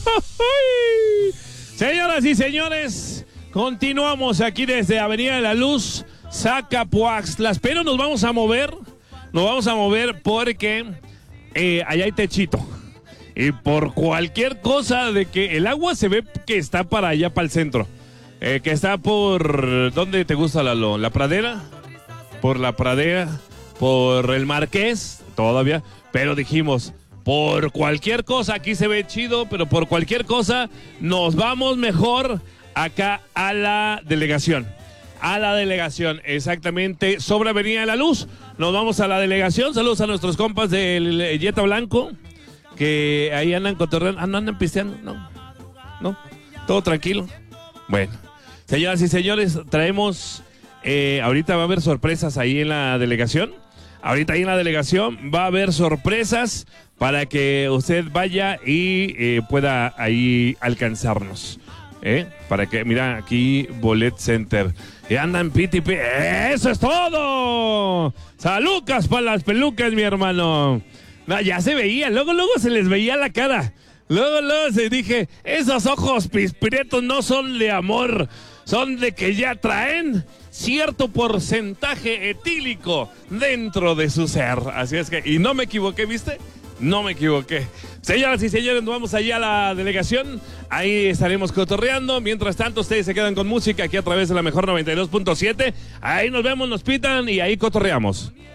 Señoras y señores, continuamos aquí desde Avenida de la Luz, Zacapuaxtla, pero nos vamos a mover porque allá hay techito. Y por cualquier cosa de que el agua se ve que está para allá, para el centro. Que está por... ¿Dónde te gusta, Lalo? ¿La Pradera? Por la Pradera, por el Marqués, todavía. Pero dijimos, por cualquier cosa, aquí se ve chido, pero por cualquier cosa nos vamos mejor acá a la delegación. A la delegación, exactamente, sobre Avenida de la Luz. Nos vamos a la delegación. Saludos a nuestros compas del Jetta Blanco, que ahí andan cotorreando. Ah, no andan pisteando, no, todo tranquilo. Bueno, señoras y señores, traemos, ahorita va a haber sorpresas ahí en la delegación. Ahorita ahí en la delegación va a haber sorpresas para que usted vaya y pueda ahí alcanzarnos. Para que, mira, aquí Bolet Center. Y andan piti. ¡Eso es todo! ¡Salucas para las pelucas, mi hermano! No, ya se veía, luego se les veía la cara. Luego se dije, esos ojos pispiretos no son de amor, son de que ya traen cierto porcentaje etílico dentro de su ser. Así es que, y no me equivoqué, ¿viste? No me equivoqué. Señoras y señores, nos vamos allá a la delegación. Ahí estaremos cotorreando. Mientras tanto, ustedes se quedan con música aquí a través de la mejor 92.7. Ahí nos vemos, nos pitan y ahí cotorreamos.